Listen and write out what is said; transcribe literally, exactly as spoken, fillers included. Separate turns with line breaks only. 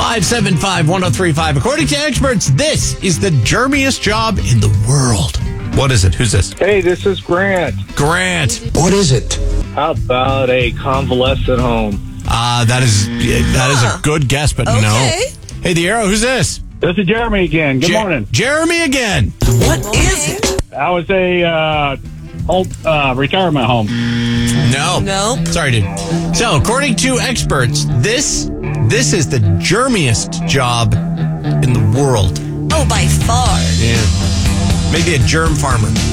five seven five, one oh three five. According to experts, this is the germiest job in the world. What is it? Who's this?
Hey, this is Grant.
Grant.
What is it?
How about a convalescent home?
Uh, that is that is a good guess, but
Okay.
no. Hey, the Arrow, who's this?
This is Jeremy again. Good
Je-
morning.
Jeremy again.
What is it?
I was a uh, old uh, retirement home.
No.
No.
Sorry, dude. So, according to experts, this this is the germiest job in the world.
Oh, by far.
Yeah. Maybe a germ farmer.